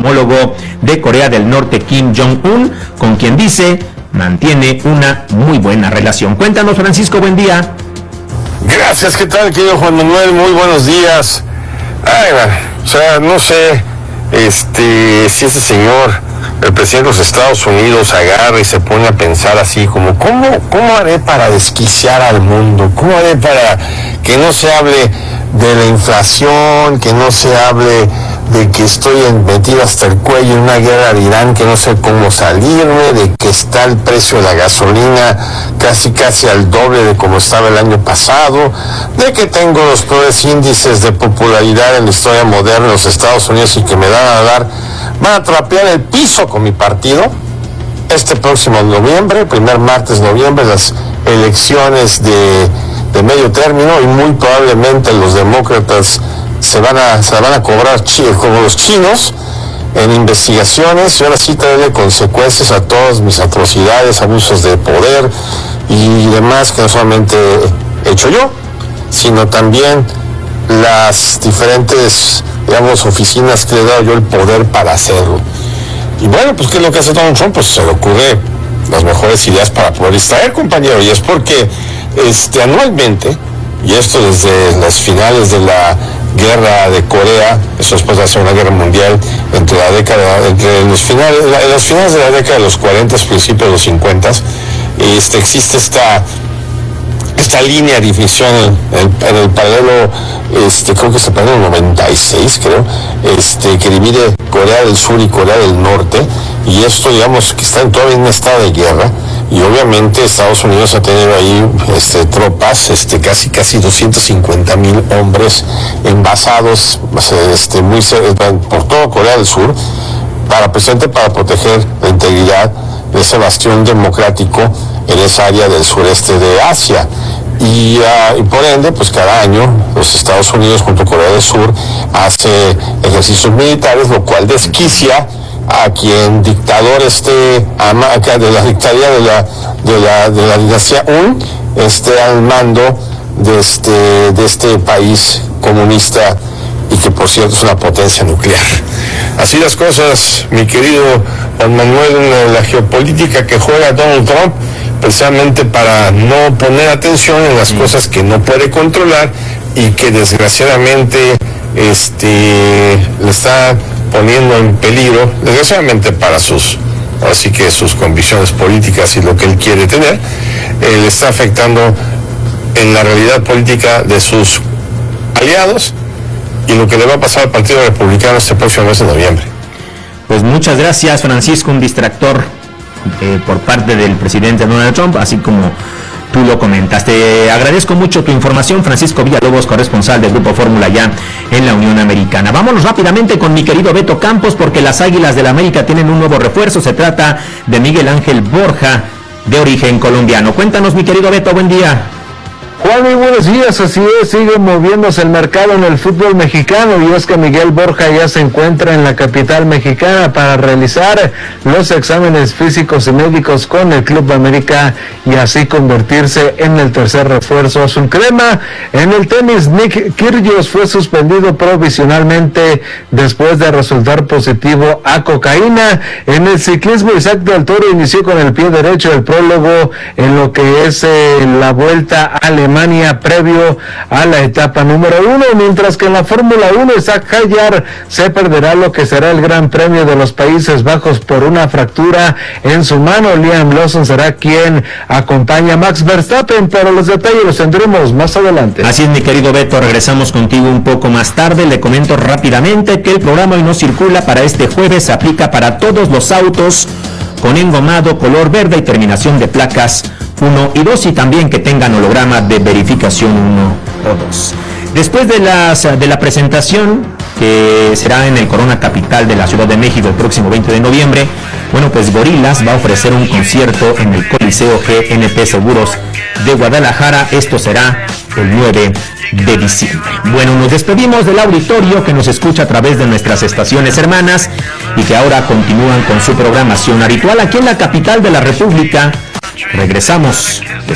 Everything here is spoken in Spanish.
homólogo de Corea del Norte, Kim Jong-un, con quien dice mantiene una muy buena relación. Cuéntanos, Francisco, buen día. Gracias, ¿qué tal, querido Juan Manuel? Muy buenos días. Ay, man, o sea, no sé, si ese señor, el presidente de los Estados Unidos, agarra y se pone a pensar así como, ¿cómo haré para desquiciar al mundo? ¿Cómo haré para que no se hable de la inflación, que no se hable de que estoy metido hasta el cuello en una guerra de Irán, que no sé cómo salirme, de que está el precio de la gasolina casi al doble de como estaba el año pasado, de que tengo los peores índices de popularidad en la historia moderna de los Estados Unidos y que me van a trapear el piso con mi partido? Este próximo noviembre, primer martes de noviembre, las elecciones de medio término, y muy probablemente los demócratas se van a cobrar como los chinos en investigaciones, y ahora sí traerle consecuencias a todas mis atrocidades, abusos de poder y demás, que no solamente he hecho yo, sino también las diferentes, digamos, oficinas que le he dado yo el poder para hacerlo. Y bueno, pues ¿qué es lo que hace Donald Trump? Pues se le ocurre las mejores ideas para poder distraer, compañero, y es porque anualmente, y esto desde las finales de la guerra de Corea, eso después de la Segunda Guerra Mundial, entre los finales de la década de los 40, principios de los 50, existe esta línea de división en el paralelo, creo que es el paralelo 96, que divide Corea del Sur y Corea del Norte, y esto, digamos, que está todavía en un estado de guerra, y obviamente Estados Unidos ha tenido ahí tropas, casi 250,000 hombres envasados por todo Corea del Sur, para proteger la integridad de ese bastión democrático en esa área del sureste de Asia. Y por ende, pues cada año los Estados Unidos junto a Corea del Sur hace ejercicios militares, lo cual desquicia a quien dictador de la dictadura de la dinastía Un esté al mando de este país comunista, y que por cierto es una potencia nuclear. Así las cosas, mi querido Juan Manuel, en la geopolítica que juega Donald Trump, precisamente para no poner atención en las cosas que no puede controlar y que desgraciadamente le está poniendo en peligro, desgraciadamente para sus convicciones políticas y lo que él quiere tener, le está afectando en la realidad política de sus aliados y lo que le va a pasar al Partido Republicano este próximo mes de noviembre. Pues muchas gracias, Francisco, un distractor por parte del presidente Donald Trump, así como tú lo comentaste. Agradezco mucho tu información, Francisco Villalobos, corresponsal del Grupo Fórmula Ya en la Unión Americana. Vámonos rápidamente con mi querido Beto Campos, porque las Águilas del América tienen un nuevo refuerzo. Se trata de Miguel Ángel Borja, de origen colombiano. Cuéntanos, mi querido Beto, buen día. Juan, muy buenos días. Así es, sigue moviéndose el mercado en el fútbol mexicano, y es que Miguel Borja ya se encuentra en la capital mexicana para realizar los exámenes físicos y médicos con el Club América y así convertirse en el tercer refuerzo azul crema. En el tenis, Nick Kyrgios fue suspendido provisionalmente después de resultar positivo a cocaína. En el ciclismo, Isaac del Toro inició con el pie derecho el prólogo en lo que es la Vuelta a Alemania previo a la etapa número 1, mientras que en la Fórmula 1 Isaac Hayar se perderá lo que será el Gran Premio de los Países Bajos por una fractura en su mano. Liam Lawson será quien acompaña a Max Verstappen, pero los detalles los tendremos más adelante. Así es, mi querido Beto, regresamos contigo un poco más tarde. Le comento rápidamente que el programa Hoy No Circula para este jueves se aplica para todos los autos con engomado color verde y terminación de placas 1 y 2, y también que tengan holograma de verificación 1 o 2. Después de la presentación, que será en el Corona Capital de la Ciudad de México el próximo 20 de noviembre, bueno, pues Gorillaz va a ofrecer un concierto en el Coliseo GNP Seguros de Guadalajara. Esto será el 9 de diciembre. Bueno, nos despedimos del auditorio que nos escucha a través de nuestras estaciones hermanas y que ahora continúan con su programación habitual aquí en la capital de la República. Regresamos después